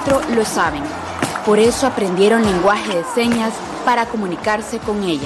4 lo saben. Por eso aprendieron lenguaje de señas para comunicarse con ella.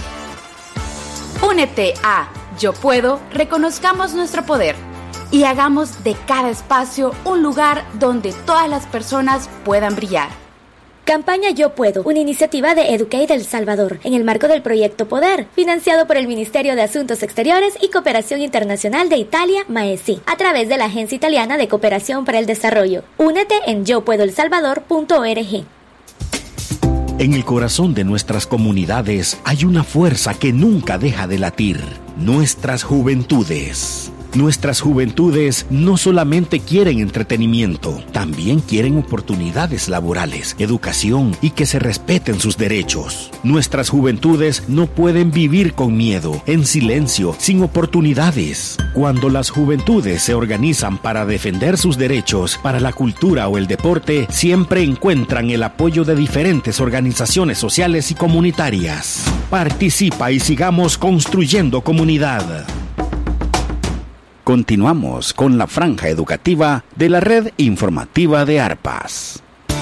Únete a Yo Puedo, reconozcamos nuestro poder y hagamos de cada espacio un lugar donde todas las personas puedan brillar. Campaña Yo Puedo, una iniciativa de Educate El Salvador, en el marco del proyecto Poder, financiado por el Ministerio de Asuntos Exteriores y Cooperación Internacional de Italia, MAESI, a través de la Agencia Italiana de Cooperación para el Desarrollo. Únete en yopuedoelsalvador.org. En el corazón de nuestras comunidades hay una fuerza que nunca deja de latir: nuestras juventudes. Nuestras juventudes no solamente quieren entretenimiento, también quieren oportunidades laborales, educación y que se respeten sus derechos. Nuestras juventudes no pueden vivir con miedo, en silencio, sin oportunidades. Cuando las juventudes se organizan para defender sus derechos, para la cultura o el deporte, siempre encuentran el apoyo de diferentes organizaciones sociales y comunitarias. Participa y sigamos construyendo comunidad. Continuamos con la franja educativa de la red informativa de Arpas.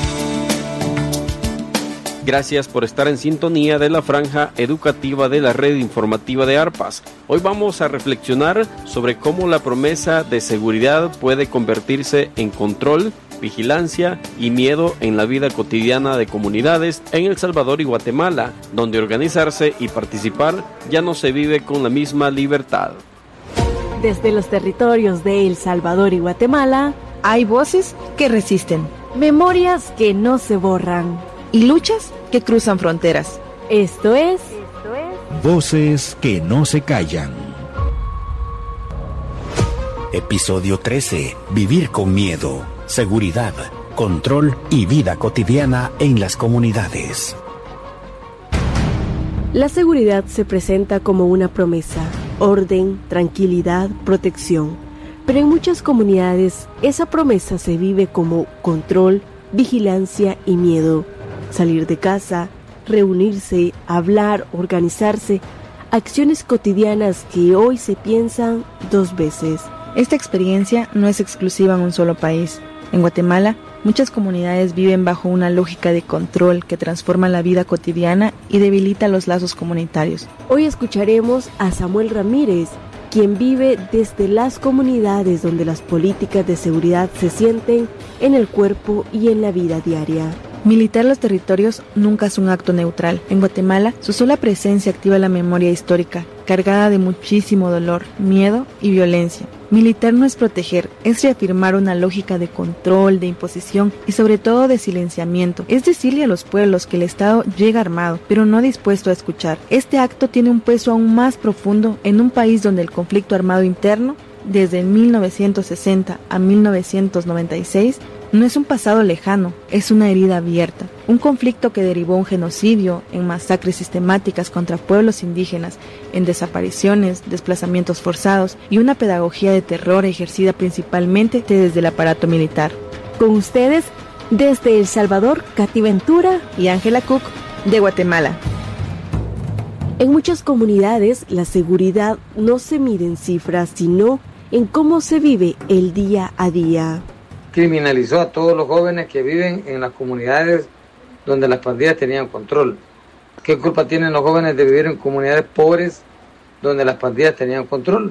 Gracias por estar en sintonía de la franja educativa de la red informativa de Arpas. Hoy vamos a reflexionar sobre cómo la promesa de seguridad puede convertirse en control, vigilancia y miedo en la vida cotidiana de comunidades en El Salvador y Guatemala, donde organizarse y participar ya no se vive con la misma libertad. Desde los territorios de El Salvador y Guatemala, hay voces que resisten, memorias que no se borran y luchas que cruzan fronteras. Esto es Voces que no se callan. Episodio 13. Vivir con miedo, seguridad, control y vida cotidiana en las comunidades. La seguridad se presenta como una promesa: orden, tranquilidad, protección. Pero en muchas comunidades esa promesa se vive como control, vigilancia y miedo. Salir de casa, reunirse, hablar, organizarse, acciones cotidianas que hoy se piensan 2 veces. Esta experiencia no es exclusiva en un solo país. En Guatemala, muchas comunidades viven bajo una lógica de control que transforma la vida cotidiana y debilita los lazos comunitarios. Hoy escucharemos a Samuel Ramírez, quien vive desde las comunidades donde las políticas de seguridad se sienten en el cuerpo y en la vida diaria. Militar los territorios nunca es un acto neutral. En Guatemala, su sola presencia activa la memoria histórica, cargada de muchísimo dolor, miedo y violencia. Militar no es proteger, es reafirmar una lógica de control, de imposición y sobre todo de silenciamiento. Es decirle a los pueblos que el Estado llega armado, pero no dispuesto a escuchar. Este acto tiene un peso aún más profundo en un país donde el conflicto armado interno, desde 1960 a 1996, no es un pasado lejano, es una herida abierta. Un conflicto que derivó un genocidio, en masacres sistemáticas contra pueblos indígenas, en desapariciones, desplazamientos forzados y una pedagogía de terror ejercida principalmente desde el aparato militar. Con ustedes, desde El Salvador, Katy Ventura y Ángela Cook, de Guatemala. En muchas comunidades, la seguridad no se mide en cifras, sino en cómo se vive el día a día. Criminalizó a todos los jóvenes que viven en las comunidades donde las pandillas tenían control. ¿Qué culpa tienen los jóvenes de vivir en comunidades pobres donde las pandillas tenían control?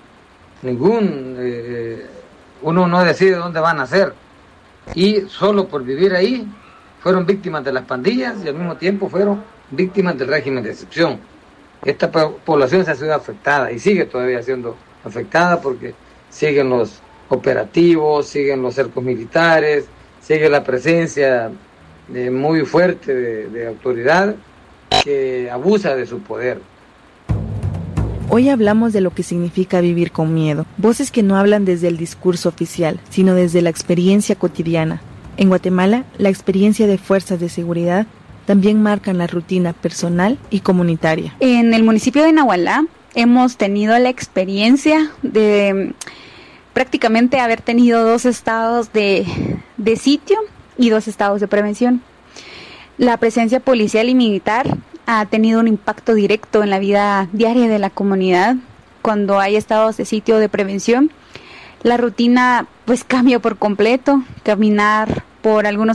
Uno no decide dónde van a nacer. Y solo por vivir ahí fueron víctimas de las pandillas y al mismo tiempo fueron víctimas del régimen de excepción. Esta población se ha sido afectada y sigue todavía siendo afectada porque siguen los operativos, siguen los cercos militares, sigue la presencia muy fuerte de autoridad que abusa de su poder. Hoy hablamos de lo que significa vivir con miedo, voces que no hablan desde el discurso oficial, sino desde la experiencia cotidiana. En Guatemala, la experiencia de fuerzas de seguridad también marcan la rutina personal y comunitaria. En el municipio de Nahualá hemos tenido la experiencia de prácticamente haber tenido 2 estados de sitio y 2 estados de prevención. La presencia policial y militar ha tenido un impacto directo en la vida diaria de la comunidad. Cuando hay estados de sitio de prevención, la rutina pues cambia por completo. Caminar por algunos